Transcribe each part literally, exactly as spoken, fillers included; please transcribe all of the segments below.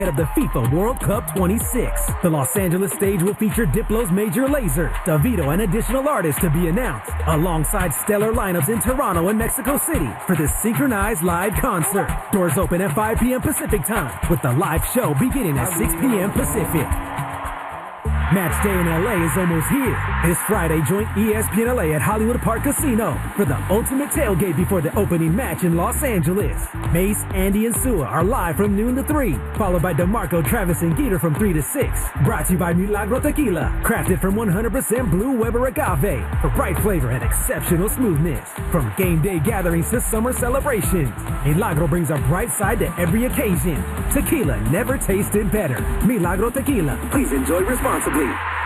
of the FIFA World Cup twenty-six. The Los Angeles stage will feature Diplo's Major Lazer, Davido, and additional artists to be announced, alongside stellar lineups in Toronto and Mexico City for this synchronized live concert. Doors open at five p.m. Pacific time, with the live show beginning at six p.m. Pacific. Match day in L A is almost here. This Friday, join E S P N L A at Hollywood Park Casino for the ultimate tailgate before the opening match in Los Angeles. Mace, Andy, and Sua are live from noon to three, followed by DeMarco, Travis, and Geeter from three to six. Brought to you by Milagro Tequila, crafted from one hundred percent Blue Weber agave for bright flavor and exceptional smoothness. From game day gatherings to summer celebrations, Milagro brings a bright side to every occasion. Tequila never tasted better. Milagro Tequila. Please enjoy responsibly.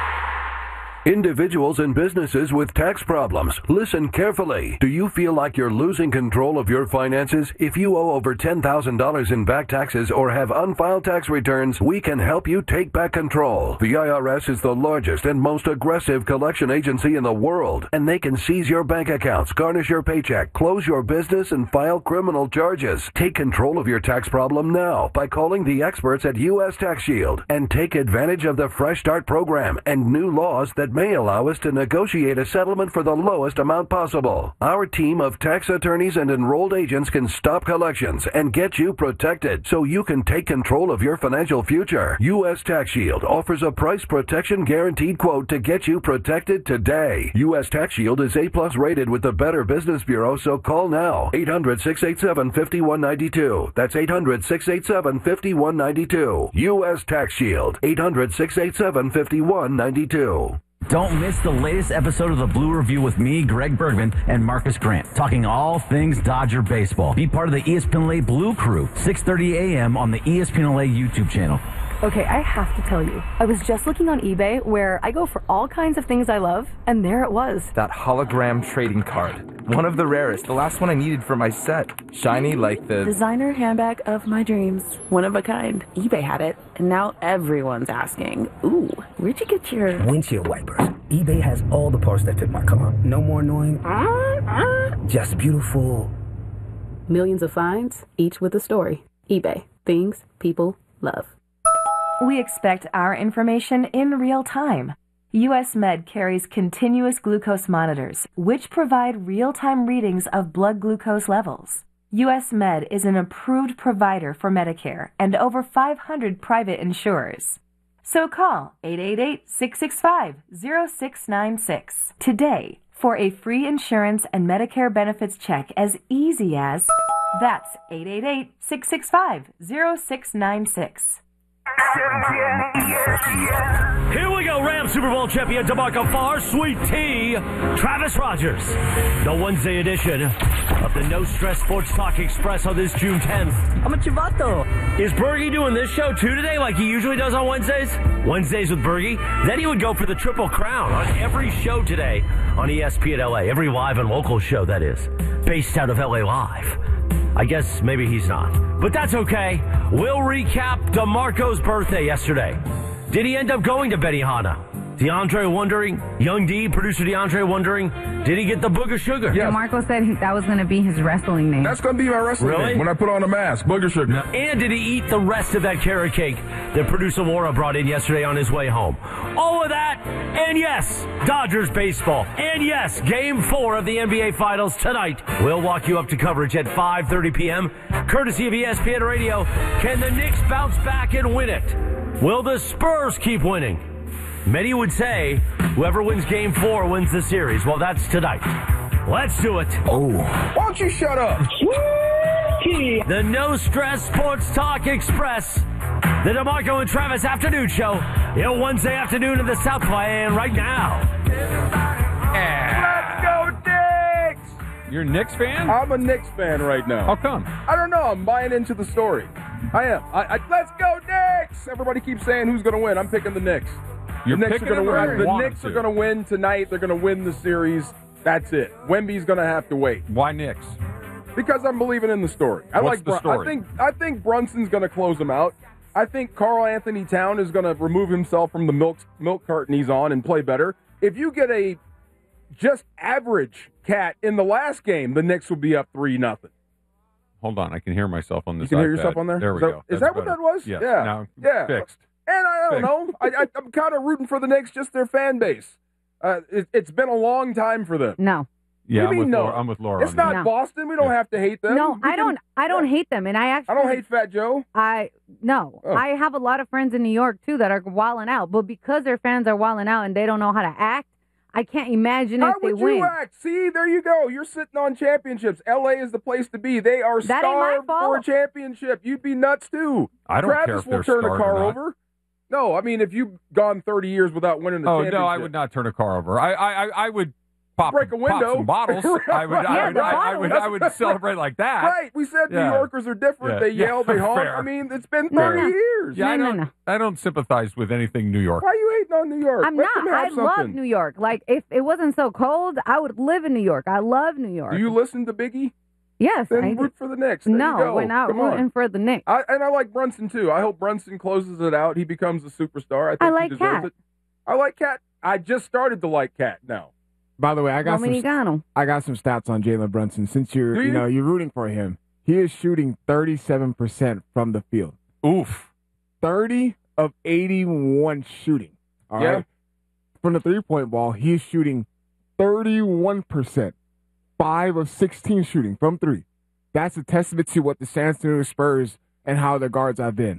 Individuals and businesses with tax problems, listen carefully. Do you feel like you're losing control of your finances? If you owe over ten thousand dollars in back taxes or have unfiled tax returns, we can help you take back control. The I R S is the largest and most aggressive collection agency in the world, and they can seize your bank accounts, garnish your paycheck, close your business, and file criminal charges. Take control of your tax problem now by calling the experts at U S Tax Shield and take advantage of the Fresh Start program and new laws that may allow us to negotiate a settlement for the lowest amount possible. Our team of tax attorneys and enrolled agents can stop collections and get you protected so you can take control of your financial future. U S Tax Shield offers a price protection guaranteed quote to get you protected today. U S Tax Shield is A plus rated with the Better Business Bureau, so call now. eight hundred, six eight seven, five one nine two. That's eight hundred, six eight seven, five one nine two. U S Tax Shield. eight hundred, six eight seven, five one nine two. Don't miss the latest episode of the Blue Review with me, Greg Bergman, and Marcus Grant, talking all things Dodger baseball. Be part of the E S P N L A Blue Crew, six thirty a.m. on the E S P N L A YouTube channel. Okay, I have to tell you, I was just looking on eBay where I go for all kinds of things I love, and there it was. That hologram trading card. One of the rarest, the last one I needed for my set. Shiny like the... designer handbag of my dreams. One of a kind. eBay had it, and now everyone's asking, ooh, where'd you get your... windshield wipers. eBay has all the parts that fit my car. No more annoying... just beautiful... millions of finds, each with a story. eBay. Things people love. We expect our information in real time. U S Med carries continuous glucose monitors, which provide real-time readings of blood glucose levels. U S Med is an approved provider for Medicare and over five hundred private insurers. So call eight eight eight, six six five, zero six nine six today for a free insurance and Medicare benefits check as easy as... That's eight eight eight, six six five, zero six nine six. Here we go, Rams Super Bowl champion DeMarco Farr, Sweet Tea, Travis Rogers. The Wednesday edition of the No Stress Sports Talk Express on this June tenth. I'm a chivato. Is Bergie doing this show too today like he usually does on Wednesdays? Wednesdays with Bergie? Then he would go for the Triple Crown on every show today on E S P N L A. Every live and local show, that is. Based out of L A Live. I guess maybe he's not. But that's okay. We'll recap DeMarco's birthday yesterday. Did he end up going to Benihana? DeAndre wondering, Young D, producer DeAndre wondering, did he get the Booger Sugar? Yeah, Marco said he, that was going to be his wrestling name. That's going to be my wrestling really? name when I put on a mask, Booger Sugar. No. And did he eat the rest of that carrot cake that producer Laura brought in yesterday on his way home? All of that, and yes, Dodgers baseball. And yes, game four of the N B A Finals tonight. We'll walk you up to coverage at five thirty p.m., courtesy of E S P N Radio. Can the Knicks bounce back and win it? Will the Spurs keep winning? Many would say whoever wins game four wins the series. Well, that's tonight. Let's do it. Oh. Why don't you shut up? The No Stress Sports Talk Express. The DeMarco and Travis afternoon show. It's Wednesday afternoon in the South Bay, and right now. Yeah. Let's go, Knicks! You're a Knicks fan? I'm a Knicks fan right now. How come? I don't know. I'm buying into the story. I am. I, I, let's go, Knicks! Everybody keeps saying who's going to win. I'm picking the Knicks. You're the Knicks picking are going to win. The want Knicks to. are going to win tonight. They're going to win the series. That's it. Wemby's going to have to wait. Why Knicks? Because I'm believing in the story. I What's like. the Brun- story? I think. I think Brunson's going to close him out. I think Karl Anthony Town is going to remove himself from the milk milk carton he's on and play better. If you get a just average cat in the last game, the Knicks will be up three nothing. hold on. I can hear myself on this You can hear iPad. yourself on there? There we Is that- go. Is That's that what better. that was? Yes. Yeah. Now, Yeah. fixed. And I don't Fixed. know. I, I, I'm kind of rooting for the Knicks, just their fan base. Uh, it, it's been a long time for them. No. Yeah, What I'm do you with mean, no? Laura. I'm with Laura. It's on not that. No. Boston. We don't have to hate them. No, We I can- don't. I don't hate them, and I actually. I don't hate Fat Joe. I no. Oh. I have a lot of friends in New York too that are wilding out, but because their fans are wilding out and they don't know how to act, I can't imagine How if they would you win. act? See, there you go. You're sitting on championships. L A is the place to be. They are That ain't my starved for a fault. championship. You'd be nuts too. I don't Travis care if will they're turn a starved car or not. over. No, I mean if you've gone thirty years without winning a Oh championship. no, I would not turn a car over. I I I, I would pop, Break a pop window. some bottles. I would I Yeah, would the I, I would I would bottles. celebrate like that. Right. We said Yeah. New Yorkers are different. Yeah. They Yeah, yell, they honk. fair. I mean, it's been No, thirty no. years. Yeah, I No, no, don't no. I don't sympathize with anything New York. Why are you hating on New York? I'm Let not. them I have something. love New York. Like if it wasn't so cold, I would live in New York. I love New York. Do you listen to Biggie? Yes. Then I root for the Knicks. There no, you go. we're not Come rooting on. for the Knicks. I, and I like Brunson too. I hope Brunson closes it out. He becomes a superstar. I think I like he deserves Cat. it. I like Cat. I just started to like Cat now. By the way, I got some. Dominicano. I got some stats on Jalen Brunson. Since you're, Do you? you? know, you're rooting for him. He is shooting thirty-seven percent from the field. Oof. thirty of eighty-one shooting. All right. Yeah. From the three-point ball, he is shooting thirty-one percent. five of sixteen shooting from three. That's a testament to what the San Antonio Spurs and how their guards have been.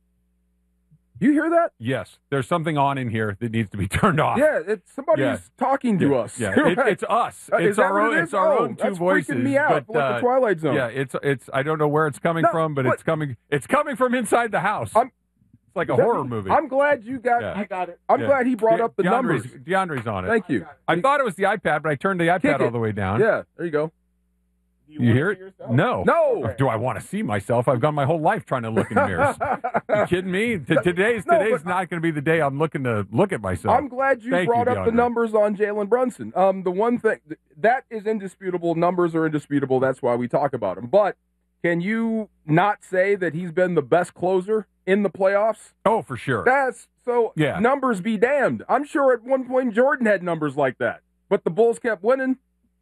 You hear that? Yes, there's something on in here that needs to be turned off. Yeah, it's somebody's Yeah. talking to Yeah, us. Yeah, You're it, right. it's us. Uh, It's is that our what own. it is? It's our Oh, own two that's voices. freaking me out. But, Like uh, the Twilight Zone. Yeah, it's it's. I don't know where it's coming No, from, but what- it's coming. It's coming from inside the house. I'm- it's like a Is that horror me? movie. I'm glad you got. Yeah. I got it. I'm Yeah. glad he brought De- up the DeAndre's, numbers. DeAndre's on it. Thank you. I thought it was the iPad, but I turned the iPad Kick all it. the way down. Yeah, there you go. You, hear it? No. No. Do I want to see myself? I've gone my whole life trying to look in mirrors. you kidding me? T- today's No, today's but- not going to be the day I'm looking to look at myself. I'm glad you Thank brought you, up the DeAndre. numbers on Jalen Brunson. Um, the one thing that is indisputable. Numbers are indisputable. That's why we talk about him. But can you not say that he's been the best closer in the playoffs? Oh, for sure. That's so. Yeah. Numbers be damned. I'm sure at one point Jordan had numbers like that, but the Bulls kept winning.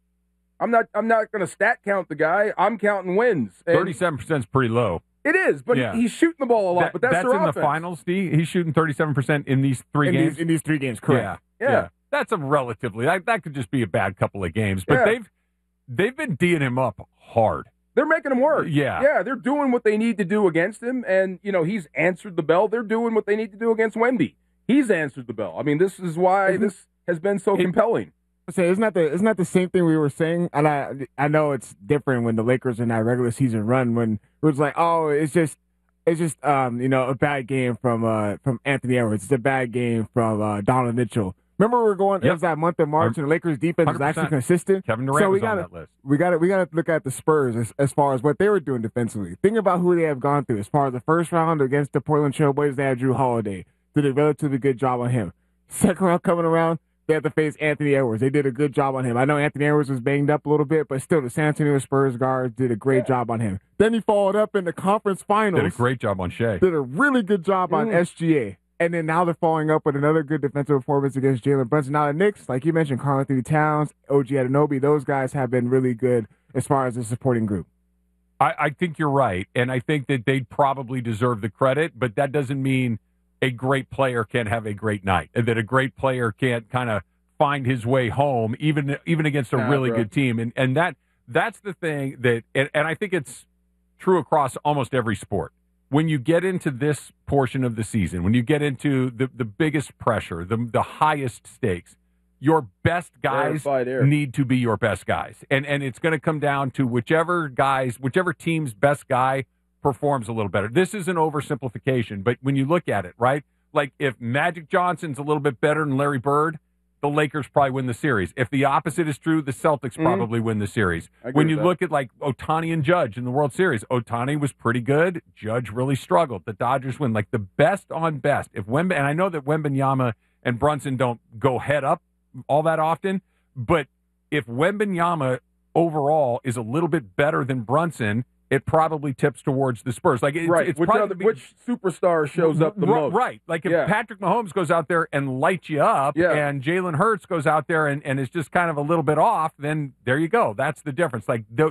I'm not. I'm not going to stat count the guy. I'm counting wins. And Thirty-seven percent is pretty low. It is, but Yeah. he's shooting the ball a lot. That- but that's, that's their in offense. the finals. D. He's shooting thirty-seven percent in these three in games. These, in these three games, correct. Yeah, Yeah. That's a relatively. That, that could just be a bad couple of games, but Yeah. they've they've been D'ing him up hard. They're making him work. Yeah. Yeah, they're doing what they need to do against him. And, you know, he's answered the bell. They're doing what they need to do against Wemby. He's answered the bell. I mean, this is why this has been so compelling. Say, isn't that the isn't that the same thing we were saying? And I I know it's different when the Lakers in that regular season run when it was like, oh, it's just it's just um you know a bad game from uh from Anthony Edwards. It's a bad game from uh, Donovan Mitchell. Remember we were going. Yep. It was that month of March, and the Lakers defense is one hundred percent. actually consistent. Kevin Durant so we was on gotta, that list. We got to we got to look at the Spurs as, as far as what they were doing defensively. Think about who they have gone through. As far as the first round against the Portland Trailblazers, they had Drew Holiday. Did a relatively good job on him. Second round coming around, they had to face Anthony Edwards. They did a good job on him. I know Anthony Edwards was banged up a little bit, but still, the San Antonio Spurs guards did a great job on him. Then he followed up in the conference finals. Did a great job on Shea. Did a really good job on Mm. S G A. And then now they're following up with another good defensive performance against Jalen Brunson. Now the Knicks, like you mentioned, Karl Anthony Towns, O G Anunoby, those guys have been really good as far as the supporting group. I, I think you're right, and I think that they probably deserve the credit, but that doesn't mean a great player can't have a great night, and that a great player can't kind of find his way home, even even against a Nah, really bro. good team. And and that that's the thing that, and, and I think it's true across almost every sport. When you get into this portion of the season, when you get into the, the biggest pressure, the the highest stakes, your best guys Rarefied air. need to be your best guys. And and it's going to come down to whichever guys, whichever team's best guy performs a little better. This is an oversimplification, but when you look at it, right? Like if Magic Johnson's a little bit better than Larry Bird, the Lakers probably win the series. If the opposite is true, the Celtics Mhm. probably win the series. I agree When with you that. look at like Ohtani and Judge in the World Series, Ohtani was pretty good. Judge really struggled. The Dodgers win. Like the best on best. If Wemba, and I know that Wembanyama and Brunson don't go head up all that often, but if Wembanyama overall is a little bit better than Brunson, it probably tips towards the Spurs. Like it's, right. it's which, probably other, be- which superstar shows up the R- most? Right. Like if Yeah. Patrick Mahomes goes out there and lights you up Yeah. and Jalen Hurts goes out there and, and is just kind of a little bit off, then there you go. That's the difference. Like the,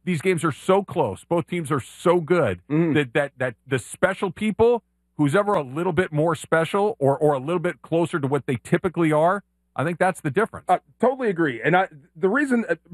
these games are so close. Both teams are so good Mm-hmm. that, that that the special people, who's ever a little bit more special or, or a little bit closer to what they typically are, I think that's the difference. Uh, totally agree. And I, the reason, uh,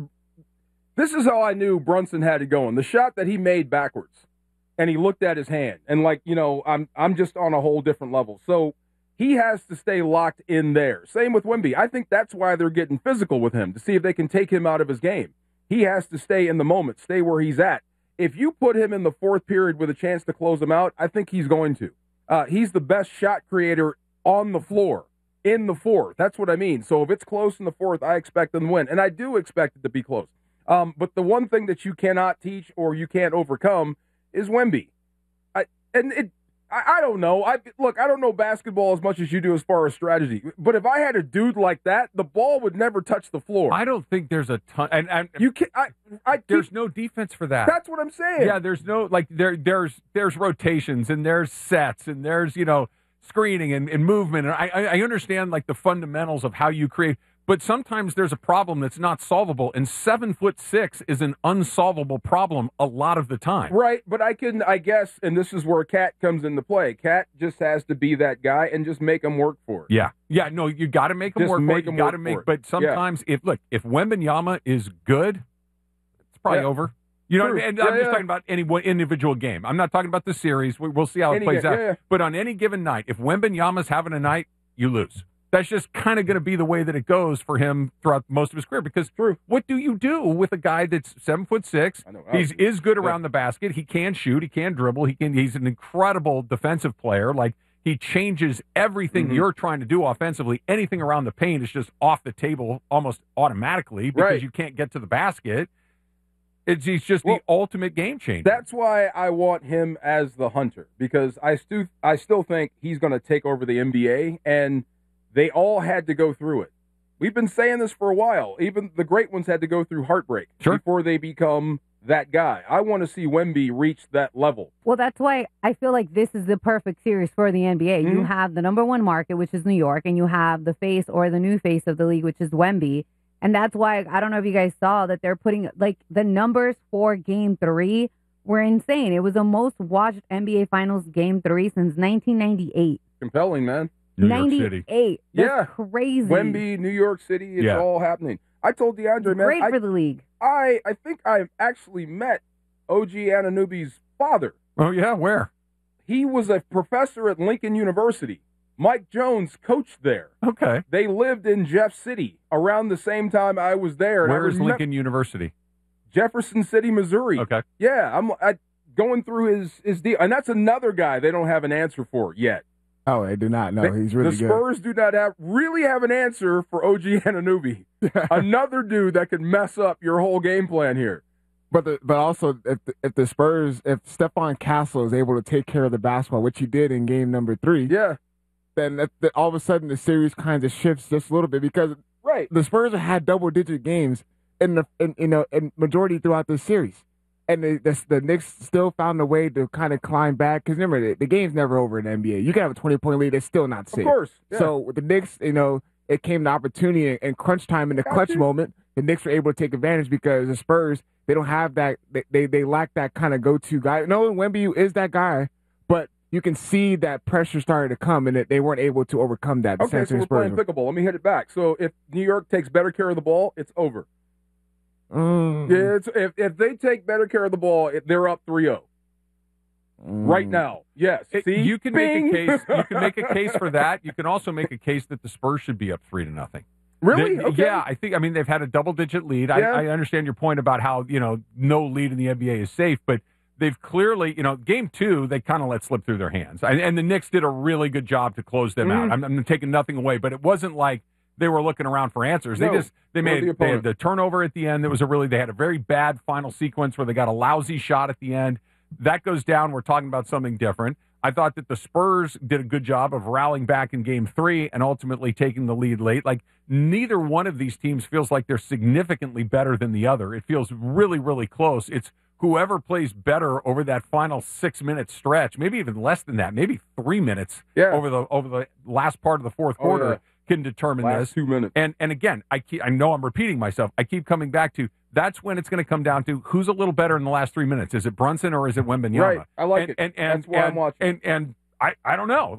this is how I knew Brunson had it going. The shot that he made backwards, and he looked at his hand, and like, you know, I'm I'm just on a whole different level. So he has to stay locked in there. Same with Wemby. I think that's why they're getting physical with him, to see if they can take him out of his game. He has to stay in the moment, stay where he's at. If you put him in the fourth period with a chance to close him out, I think he's going to. Uh, he's the best shot creator on the floor in the fourth. That's what I mean. So if it's close in the fourth, I expect them to win. And I do expect it to be close. Um, but the one thing that you cannot teach or you can't overcome is Wemby. I, and it, I, I don't know. I Look, I don't know basketball as much as you do as far as strategy. But if I had a dude like that, the ball would never touch the floor. I don't think there's a ton. And, and you can. I, I keep, there's no defense for that. That's what I'm saying. Yeah, there's no like there. There's there's rotations and there's sets and there's you know screening and, and movement. And I I understand like the fundamentals of how you create. But sometimes there's a problem that's not solvable, and seven foot six is an unsolvable problem a lot of the time. Right, but I can, I guess, and this is where Cat comes into play. Cat just has to be that guy and just make him work for it. Yeah, yeah, no, you got to make him Just work make for it. him You got to work make, for it. but sometimes if look, if Wembanyama is good, it's probably Yeah. over. You know, True. what I mean? And Yeah, I'm just yeah. talking about any one individual game. I'm not talking about the series. We, we'll see how Any it plays ga- out. yeah, yeah. But on any given night, if Wembanyama's having a night, you lose. That's just kind of going to be the way that it goes for him throughout most of his career. Because True. what do you do with a guy that's seven foot six? I know. He's is good around the basket. He can shoot. He can dribble. He can. He's an incredible defensive player. Like he changes everything Mhm. you're trying to do offensively. Anything around the paint is just off the table almost automatically because Right. you can't get to the basket. It's he's just Well, the ultimate game changer. That's why I want him as the hunter, because I still I still think he's going to take over the N B A, and they all had to go through it. We've been saying this for a while. Even the great ones had to go through heartbreak Sure. before they become that guy. I want to see Wemby reach that level. Well, that's why I feel like this is the perfect series for the N B A. You Mhm. have the number one market, which is New York, and you have the face or the new face of the league, which is Wemby. And that's why I don't know if you guys saw that they're putting like the numbers for game three were insane. It was the most watched N B A Finals game three since nineteen ninety-eight. Compelling, man. New York City. ninety-eight. That's Yeah. crazy. Wemby, New York City, it's Yeah. all happening. I told DeAndre, man, Great I, for the league. I, I think I actually met O G Anunoby's father. Oh yeah, where? He was a professor at Lincoln University. Mike Jones coached there. Okay. They lived in Jeff City around the same time I was there. and I Where is remem- Lincoln University? Jefferson City, Missouri. Okay. Yeah, I'm I, going through his, his deal. And that's another guy they don't have an answer for yet. Oh, I do not know. They- He's really the good. Spurs do not have really have an answer for O G Anunoby. Another dude that could mess up your whole game plan here. But the, but also if the, if the Spurs if Stephon Castle is able to take care of the basketball, which he did in game number three, Yeah, then that, that all of a sudden the series kind of shifts just a little bit because right. the Spurs have had double digit games in the in, you know in majority throughout this series, and the the, the Knicks still found a way to kind of climb back because remember the, the game's never over in the N B A. You can have a twenty point lead, it's still not safe. Of course. Yeah. So with the Knicks, you know, it came the opportunity in crunch time in the Got clutch you. moment. The Knicks were able to take advantage because the Spurs they don't have that they they, they lack that kind of go to guy. No, Wemby is that guy, but you can see that pressure started to come and that they weren't able to overcome that. The Okay, San so we're Antonio playing Spurs. pickleball. Let me hit it back. So if New York takes better care of the ball, it's over. Mm. Yeah, it's, if if they take better care of the ball, it, they're up three oh right now. Yes. It- See, you can Bing. make a case. You can make a case for that. You can also make a case that the Spurs should be up three to nothing. Really? They- Okay. Yeah, I think. I mean, they've had a double-digit lead. Yeah. I, I understand your point about how you know no lead in the N B A is safe, but they've clearly, you know, game two they kind of let slip through their hands, and, and the Knicks did a really good job to close them Mhm. out. I'm, I'm taking nothing away, but it wasn't like they were looking around for answers. They No, just they or made the they opponent. had the turnover at the end. That was a really they had a very bad final sequence where they got a lousy shot at the end. That goes down. We're talking about something different. I thought that the Spurs did a good job of rallying back in game three and ultimately taking the lead late. Like, neither one of these teams feels like they're significantly better than the other. It feels really, really close. It's whoever plays better over that final six-minute stretch, maybe even less than that, maybe three minutes Yeah. over the over the last part of the fourth Oh, quarter yeah. can determine Last this. two minutes. And and again, I keep, I know I'm repeating myself. I keep coming back to that's when it's going to come down to who's a little better in the last three minutes. Is it Brunson or is it Wembanyama? Right. I like and, it. And, and, That's why and, I'm watching. And, and I, I don't know.